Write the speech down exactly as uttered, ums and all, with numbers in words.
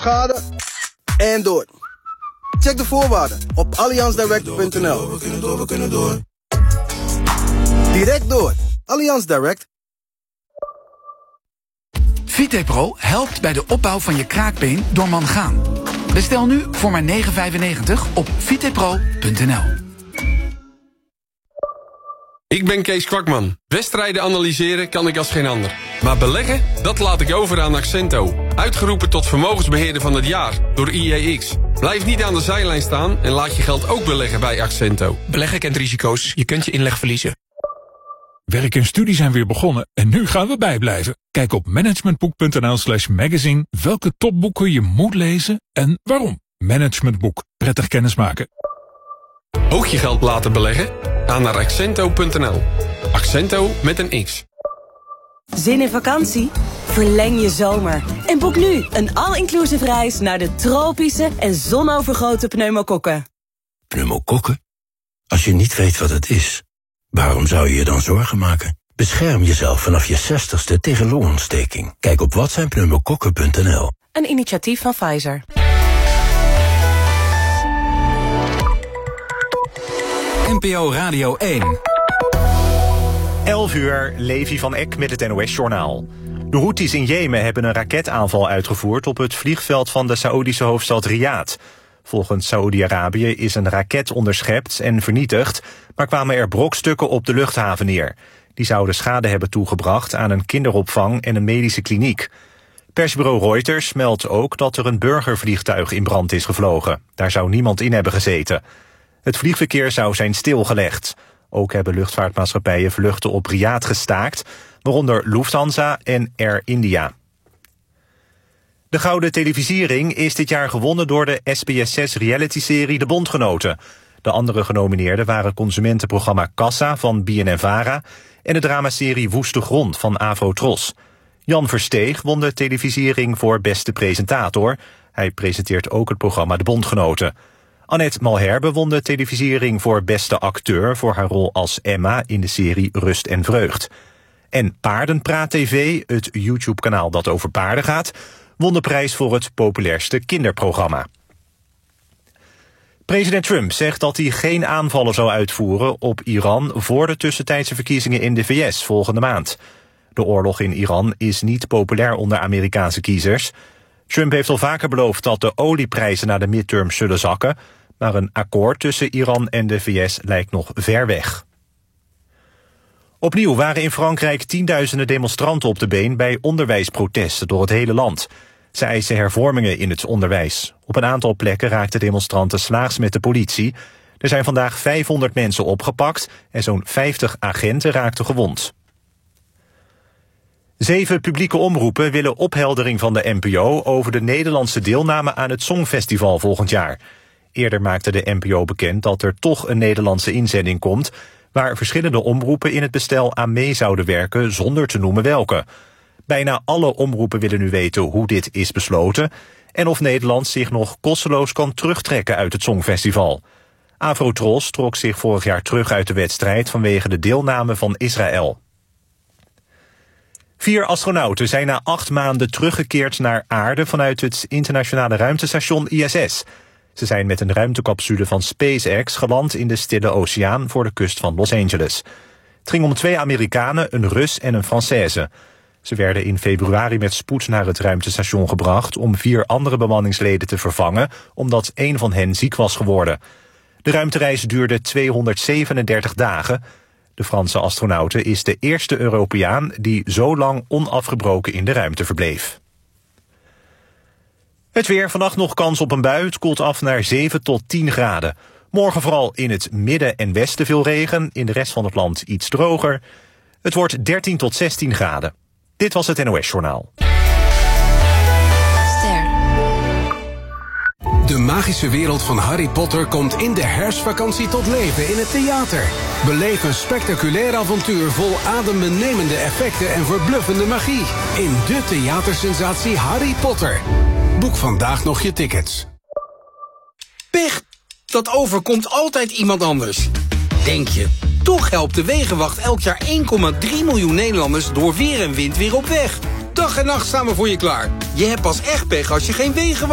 schade en door. Check de voorwaarden op allianz direct punt n l. Direct door. Allianz Direct. Vitepro helpt bij de opbouw van je kraakbeen door mangaan. Bestel nu voor maar negen vijfennegentig op vitepro punt n l. Ik ben Kees Kwakman. Wedstrijden analyseren kan ik als geen ander. Maar beleggen, dat laat ik over aan Accento. Uitgeroepen tot vermogensbeheerder van het jaar door I E X. Blijf niet aan de zijlijn staan en laat je geld ook beleggen bij Accento. Beleggen kent risico's. Je kunt je inleg verliezen. Werk en studie zijn weer begonnen en nu gaan we bijblijven. Kijk op managementboek punt n l slash magazine welke topboeken je moet lezen en waarom. Managementboek. Prettig kennismaken. Ook je geld laten beleggen? Ga naar accento punt n l. Accento met een X. Zin in vakantie? Verleng je zomer en boek nu een all-inclusive reis naar de tropische en zonovergoten pneumokokken. Pneumokokken? Als je niet weet wat het is, waarom zou je je dan zorgen maken? Bescherm jezelf vanaf je zestigste tegen longontsteking. Kijk op wat zijn pneumokokken punt n l. Een initiatief van Pfizer. N P O Radio één. elf uur, Levi van Eck met het N O S-journaal. De Houthis in Jemen hebben een raketaanval uitgevoerd op het vliegveld van de Saoedische hoofdstad Riyadh. Volgens Saoedi-Arabië is een raket onderschept en vernietigd, maar kwamen er brokstukken op de luchthaven neer. Die zouden schade hebben toegebracht aan een kinderopvang en een medische kliniek. Persbureau Reuters meldt ook dat er een burgervliegtuig in brand is gevlogen. Daar zou niemand in hebben gezeten. Het vliegverkeer zou zijn stilgelegd. Ook hebben luchtvaartmaatschappijen vluchten op Riyadh gestaakt, waaronder Lufthansa en Air India. De Gouden Televisiering is dit jaar gewonnen door de S B S zes reality-serie De Bondgenoten. De andere genomineerden waren consumentenprogramma Kassa van B N N Vara en de dramaserie Woeste Grond van Avro-Tros. Jan Versteeg won de televisiering voor beste presentator. Hij presenteert ook het programma De Bondgenoten. Annette Malherbe won de televisiering voor beste acteur voor haar rol als Emma in de serie Rust en Vreugd. En Paardenpraat T V, het YouTube-kanaal dat over paarden gaat, won de prijs voor het populairste kinderprogramma. President Trump zegt dat hij geen aanvallen zou uitvoeren op Iran voor de tussentijdse verkiezingen in de V S volgende maand. De oorlog in Iran is niet populair onder Amerikaanse kiezers. Trump heeft al vaker beloofd dat de olieprijzen na de midterms zullen zakken, maar een akkoord tussen Iran en de V S lijkt nog ver weg. Opnieuw waren in Frankrijk tienduizenden demonstranten op de been bij onderwijsprotesten door het hele land. Ze eisen hervormingen in het onderwijs. Op een aantal plekken raakten demonstranten slaags met de politie. Er zijn vandaag vijfhonderd mensen opgepakt en zo'n vijftig agenten raakten gewond. Zeven publieke omroepen willen opheldering van de N P O over de Nederlandse deelname aan het Songfestival volgend jaar. Eerder maakte de N P O bekend dat er toch een Nederlandse inzending komt, waar verschillende omroepen in het bestel aan mee zouden werken zonder te noemen welke. Bijna alle omroepen willen nu weten hoe dit is besloten en of Nederland zich nog kosteloos kan terugtrekken uit het Songfestival. Avro-Tros trok zich vorig jaar terug uit de wedstrijd vanwege de deelname van Israël. Vier astronauten zijn na acht maanden teruggekeerd naar aarde vanuit het internationale ruimtestation I S S. Ze zijn met een ruimtecapsule van SpaceX geland in de Stille Oceaan voor de kust van Los Angeles. Het ging om twee Amerikanen, een Rus en een Française. Ze werden in februari met spoed naar het ruimtestation gebracht om vier andere bemanningsleden te vervangen, omdat één van hen ziek was geworden. De ruimtereis duurde tweehonderdzevenendertig dagen. De Franse astronaute is de eerste Europeaan die zo lang onafgebroken in de ruimte verbleef. Het weer, vannacht nog kans op een bui. Het koelt af naar zeven tot tien graden. Morgen vooral in het midden en westen veel regen. In de rest van het land iets droger. Het wordt dertien tot zestien graden. Dit was het N O S-journaal. De magische wereld van Harry Potter komt in de herfstvakantie tot leven in het theater. Beleef een spectaculair avontuur vol adembenemende effecten en verbluffende magie. In de theatersensatie Harry Potter. Boek vandaag nog je tickets. Pech, dat overkomt altijd iemand anders. Denk je, toch helpt de Wegenwacht elk jaar één komma drie miljoen Nederlanders door weer en wind weer op weg. Dag en nacht staan we voor je klaar. Je hebt pas echt pech als je geen Wegenwacht